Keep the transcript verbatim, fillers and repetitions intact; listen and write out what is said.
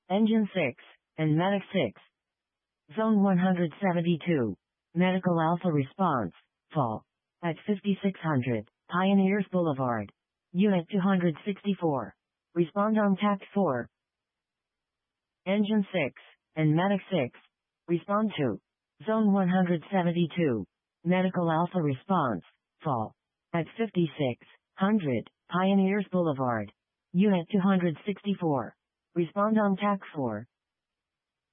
Engine six, and Medic six. Zone one hundred seventy-two. Medical Alpha response. Fall. At fifty-six hundred, Pioneers Boulevard. Unit two hundred sixty-four. Respond on Tact four. Engine six, and Medic six. Respond to. Zone one hundred seventy-two. Medical Alpha response. Fall. At fifty-six hundred, Pioneers Boulevard. Unit two hundred sixty-four. Respond on Tact four.